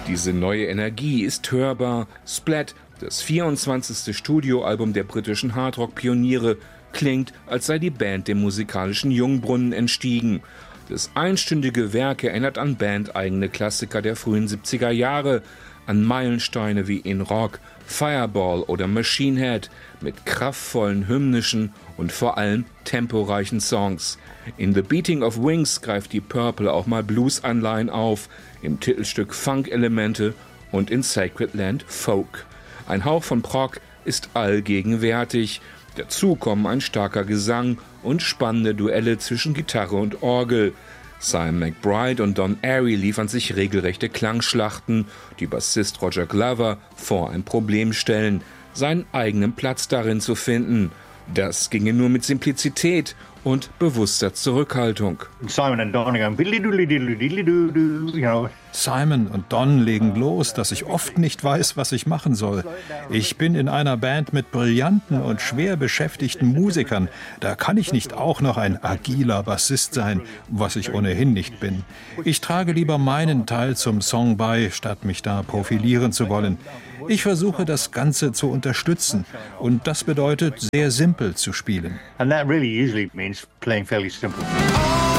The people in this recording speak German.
Diese neue Energie ist hörbar. Splat, das 24. Studioalbum der britischen Hardrock-Pioniere, klingt, als sei die Band dem musikalischen Jungbrunnen entstiegen. Das einstündige Werk erinnert an bandeigene Klassiker der frühen 70er Jahre, an Meilensteine wie In Rock, Fireball oder Machine Head mit kraftvollen, hymnischen und vor allem temporeichen Songs. In The Beating of Wings greift die Purple auch mal Blues-Anleihen auf, im Titelstück Funk-Elemente und in Sacred Land Folk. Ein Hauch von Prog ist allgegenwärtig. Dazu kommen ein starker Gesang und spannende Duelle zwischen Gitarre und Orgel. Simon McBride und Don Airey liefern sich regelrechte Klangschlachten, die Bassist Roger Glover vor ein Problem stellen, seinen eigenen Platz darin zu finden. Das ginge nur mit Simplizität und bewusster Zurückhaltung. Simon und Don legen los, dass ich oft nicht weiß, was ich machen soll. Ich bin in einer Band mit brillanten und schwer beschäftigten Musikern. Da kann ich nicht auch noch ein agiler Bassist sein, was ich ohnehin nicht bin. Ich trage lieber meinen Teil zum Song bei, statt mich da profilieren zu wollen. Ich versuche, das Ganze zu unterstützen. Und das bedeutet, sehr simpel zu spielen. And that really usually means playing fairly simple.